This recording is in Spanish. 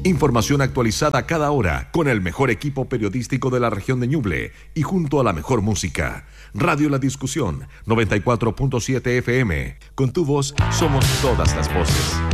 Información actualizada cada hora con el mejor equipo periodístico de la región de Ñuble y junto a la mejor música. Radio La Discusión, 94.7 FM. Con tu voz somos todas las voces.